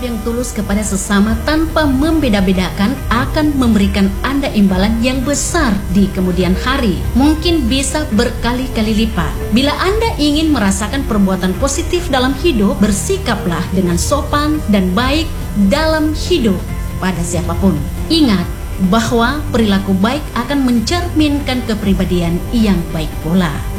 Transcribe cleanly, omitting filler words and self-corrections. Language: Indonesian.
Sikap yang tulus kepada sesama tanpa membeda-bedakan akan memberikan Anda imbalan yang besar di kemudian hari. Mungkin bisa berkali-kali lipat. Bila Anda ingin merasakan perbuatan positif dalam hidup, bersikaplah dengan sopan dan baik dalam hidup pada siapapun. Ingat bahwa perilaku baik akan mencerminkan kepribadian yang baik pula.